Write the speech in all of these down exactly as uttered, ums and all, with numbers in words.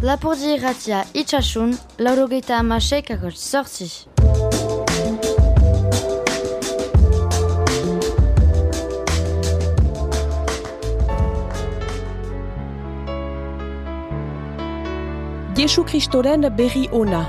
Lapurdi irratia itxasun, laurogeita hamasei kakotx sortzi. Jesu Kristoren berri ona.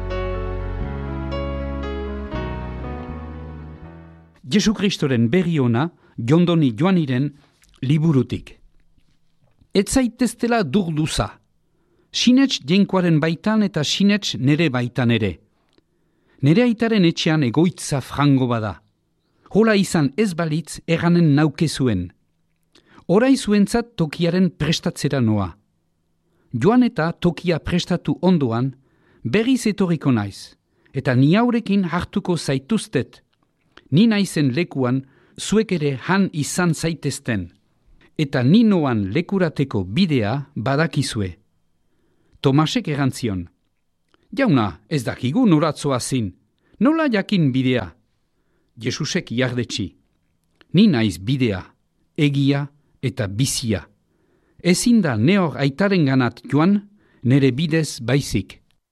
Jesu Kristoren berri ona, Jondoni Joaniren liburutik. Ez zaiteztela durduza. Sinets jenkoaren baitan eta sinets nere baitan ere. Nere aitaren etxean egoitza frango bada. Hola izan ez balitz erranen naukezuen. Horai zuentzat tokiaren prestatzera noa. Joan eta tokia prestatu ondoan, berriz etorriko naiz, eta ni haurekin hartuko zaituztet. Ni naizen lekuan zuek ere han izan zaitezten, eta ni noan lekurateko bidea badakizue. Tomasek erantzion. Jauna, ez dakigu noratzoa zin, nola jakin bidea? Jesusek jardetsi. Ni naiz bidea, egia eta bizia. Ezin da neor aitaren ganat joan, nere bidez baizik.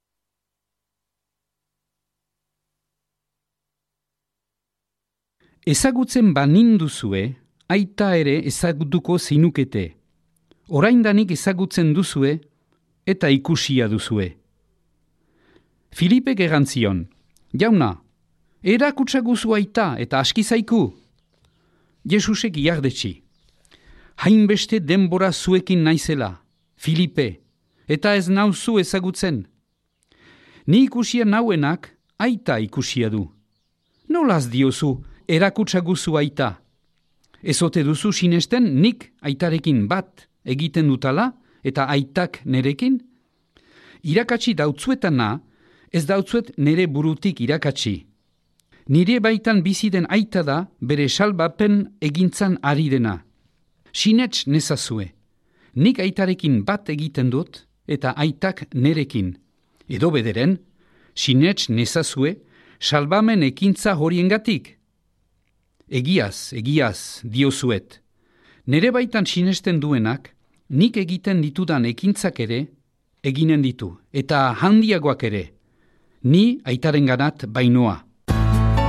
Ezagutzen baninduzue, aita ere ezagutuko zinukete. Oraindanik ezagutzen duzue, eta ikusia duzue. Filipek erantzion. Jauna, erakutsaguzu aita eta askizaiku. Jesusek jardetsi. Hainbeste denbora zuekin naizela, Filipe, eta ez nauzu ezagutzen. Ni ikusia nauenak, aita ikusia du. Nolaz diozu, erakutsaguzu aita. Ezote duzu sinesten nik aitarekin bat egiten dutala, eta aitak nerekin? Irakatsi dautzuetana, ez dautzuet nere burutik irakatsi. Nire baitan biziden aita da, bere salbapen egintzan ari dena. Sinets nezazue. Nik aitarekin bat egiten dut, eta aitak nerekin. Edo bederen, sinets nezazue, salbamen ekintza horiengatik. Egiaz, egiaz, diozuet. Nere baitan sinesten duenak, nik egiten ditudan ekintzak ere, eginen ditu, eta handiagoak ere. Ni aitarenganat bainoa.